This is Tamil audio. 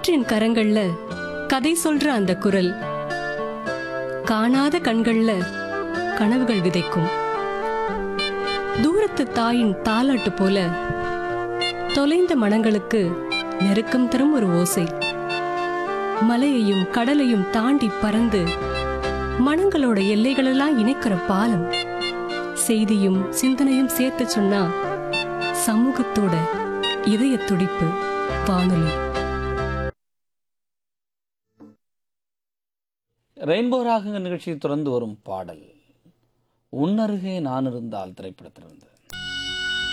காற்றின் கரங்கள்ல கதை சொல்ற அந்த குரல் காணாத கண்கள்ல கனவுகள் விதைக்கும். தூரத்து தாயின் தாலாட்டு போல தொலைந்த மனங்களுக்கு நெருக்கம் தரும் ஒரு ஓசை. மலையையும் கடலையும் தாண்டி பறந்து மனங்களோட எல்லைகளெல்லாம் இணைக்கிற பாலம். செய்தியும் சிந்தனையும் சேர்த்து சொன்னா சமூகத்தோட இதய துடிப்பு வானொலி. ரெயின்போ ராகங்கள் நிகழ்ச்சியை தொடர்ந்து வரும் பாடல் உன்னருகே நான் இருந்தால் திரைப்படத்திலிருந்து.